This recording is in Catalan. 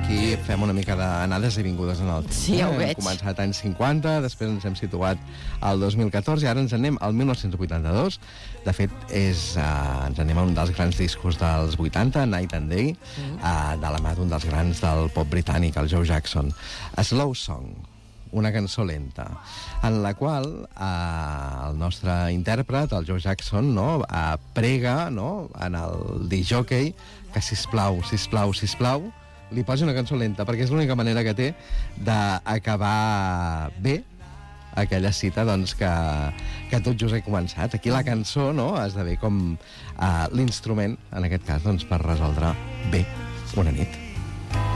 aquí fem una mica d'anades i vingudes en el temps. Sí, ja ho veig. Hem començat anys 50, després ens hem situat al 2014 i ara ens anem al 1982. De fet, ens anem a un dels grans discos dels 80, Night and Day, de la mà d'un dels grans del pop britànic, el Joe Jackson. A Slow Song, una cançó lenta, en la qual el nostre intèrpret, el Joe Jackson, no, prega, no, en el discjòquei que sisplau, li posi una cançó lenta, perquè és l'única manera que té d'acabar bé aquella cita doncs, que tot just he començat. Aquí la cançó, no, esdevé com l'instrument, en aquest cas, doncs, per resoldre bé una nit.